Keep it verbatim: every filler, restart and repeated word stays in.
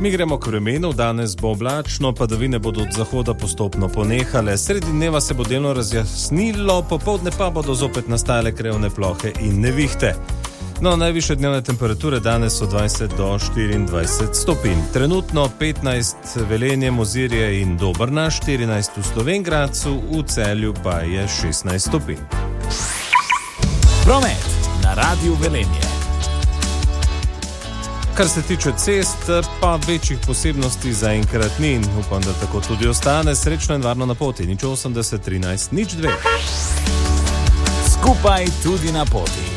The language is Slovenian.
Mi gremo k vremenu, danes bo oblačno, padavine bodo od zahoda postopno ponehale, sredi dneva se bo delno razjasnilo, popoldne pa bodo zopet nastajale krevne plohe in nevihte. No, najvišje dnevne temperature danes so dvajset do štiriindvajset stopinj. Trenutno petnajst Velenje, Mozirje in Dobrna, štirinajst v Slovenj Gradcu, v Celju pa je šestnajst stopinj. Promet na Radiu Velenje. Kar se tiče cest, pa večjih posebnosti zaenkrat ni in upam, da tako tudi ostane. Srečno in varno na poti. nič osemdeset trinajst nič dve. Skupaj tudi na poti.